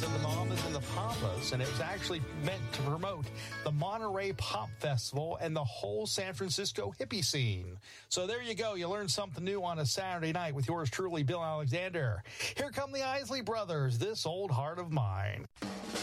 and the Mamas and the Papas, and it was actually meant to promote the Monterey Pop Festival and the whole San Francisco hippie scene. So there you go. You learned something new on a Saturday night with yours truly, Bill Alexander. Here come the Isley Brothers, This Old Heart of Mine.